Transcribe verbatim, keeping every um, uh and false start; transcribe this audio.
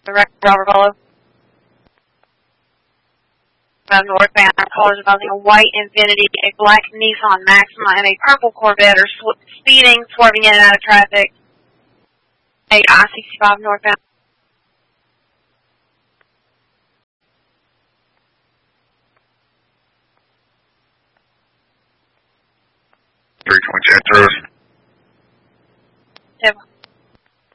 Direct driver follow. Northbound, callers involving a white Infiniti, a black Nissan Maxima, and a purple Corvette are sw speeding, swerving in and out of traffic. A I sixty-five northbound. three twenty Santos.